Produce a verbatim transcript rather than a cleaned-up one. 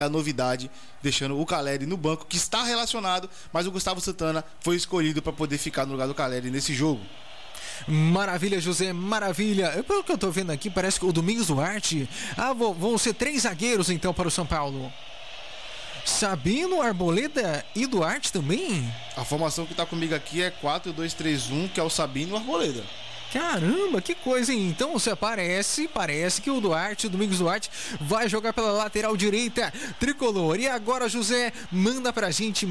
a novidade, deixando o Caleri no banco, que está relacionado, mas o Gustavo Santana foi escolhido para poder ficar no lugar do Caleri nesse jogo. Maravilha, José, maravilha. Pelo que eu tô vendo aqui, parece que o Domingos Duarte. Ah, vão, vão ser três zagueiros então para o São Paulo. Sabino, Arboleda e Duarte também? A formação que tá comigo aqui é quatro dois três um, que é o Sabino e o Arboleda. Caramba, que coisa, hein? Então você parece, parece que o Duarte, o Domingos Duarte, vai jogar pela lateral direita tricolor. E agora, José, manda pra gente